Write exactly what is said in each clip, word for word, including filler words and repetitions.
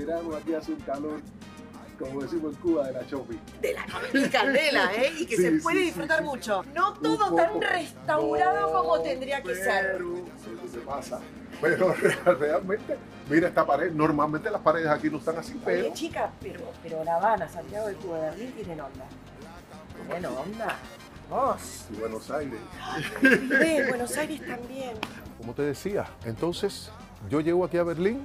verano aquí hace un calor, como decimos en Cuba, de la chopi. De la y candela, ¿eh? Y que Sí, se sí, puede sí, disfrutar sí, sí. mucho. No Un todo tan poco- restaurado No, como tendría que ser. Pero, eso se pasa. Pero real- realmente, mira esta pared. Normalmente las paredes aquí no están así, pero... Oye, chica, pero, pero La Habana, Santiago de Cuba, Berlín tienen onda. Tienen onda. Vos. Y Buenos Aires. De Buenos Aires también. Como te decía, entonces yo llego aquí a Berlín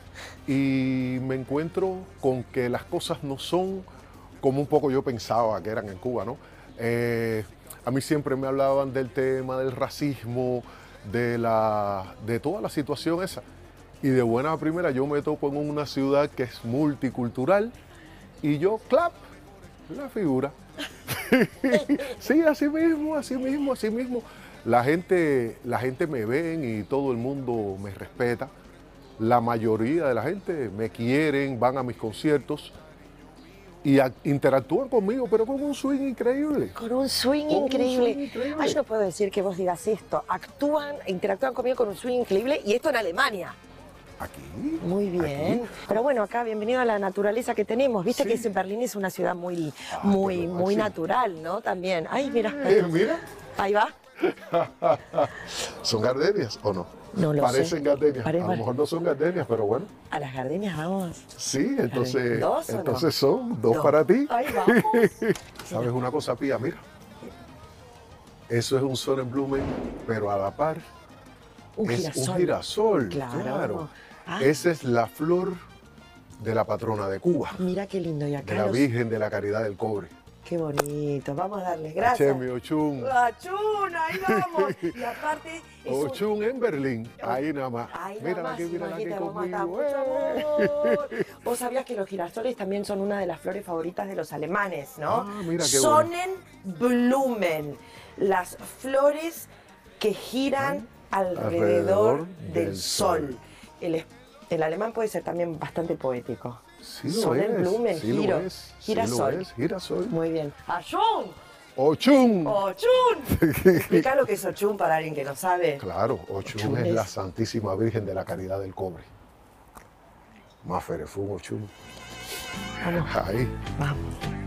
y me encuentro con que las cosas no son como un poco yo pensaba que eran en Cuba, ¿no? Eh, a mí siempre me hablaban del tema del racismo, de, la, de toda la situación esa. Y de buena primera yo me topo en una ciudad que es multicultural y yo, clap, la figura. Sí, así mismo, así mismo, así mismo. La gente, la gente me ven y todo el mundo me respeta. La mayoría de la gente me quieren, van a mis conciertos y a- interactúan conmigo, pero con un swing increíble. Con un swing Con un increíble. swing increíble. Ay, yo no puedo decir que vos digas esto. Actúan, interactúan conmigo con un swing increíble y esto en Alemania. Aquí. Muy bien. Aquí. Pero bueno, acá bienvenido a la naturaleza que tenemos. Viste Sí. que es- Berlín es una ciudad muy, Ah, muy, pero muy máximo. natural, ¿no? También. Ay, mira. Eh, mira, Ahí va. ¿son gardenias o no? No lo Parecen sé. gardenias. Pare- A lo mejor no son gardenias, pero bueno. A las gardenias vamos. Sí, entonces, ¿Dos o no? entonces son dos Dos. para ti. Ahí vamos. ¿Sabes una cosa, Pía? Mira. Eso es un Sonnenblumen, pero a la par Un es girasol. un girasol. Claro. Claro. Ah. Esa es la flor de la patrona de Cuba, Mira qué lindo. Y acá de la los- Virgen de la Caridad del Cobre. Qué bonito. Vamos a darles gracias. Achemi Ochun. ¡Achún! Ahí vamos. Y aparte es un- Ochun en Berlín. Ahí nada más. Ahí Mírala nomás, aquí, mírala aquí Imagita, vamos a dar conmigo. mucho ¡Eh! amor. Vos sabías que los girasoles también son una de las flores favoritas de los alemanes, ¿no? Ah, mira qué bueno. Sonnenblumen, las flores que giran alrededor, Alrededor del, del sol. sol. El, es- el alemán puede ser también bastante poético. Sí lo Sonnenblumen, es, sí giro, lo es, sí girasol. lo es, girasol. Muy bien. ¡Achún! Ochun. ¡Ochún! Explica lo que es Ochún para alguien que no sabe. Claro, Ochun Ochun es es- la Santísima Virgen de la Caridad del Cobre. Maferefun Ochun. Vamos, Ahí. vamos.